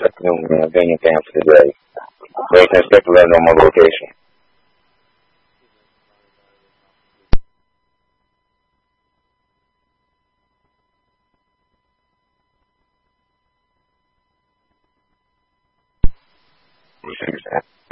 afternoon, man. Doing your thing for the day. Very respect to let know my location. Receive that.